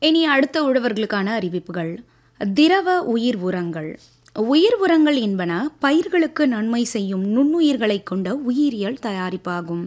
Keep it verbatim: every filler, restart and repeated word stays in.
இனி அடுத்த உழவர்களுக்கான அறிவிப்புகள். திரவ உயிர் உரங்கள். உயிர் உரங்கள் என்பன பயிர்களுக்கு நன்மை செய்யும் நுண்ணுயிர்களைக் கொண்ட உயிரியல் தயாரிப்பாகும்.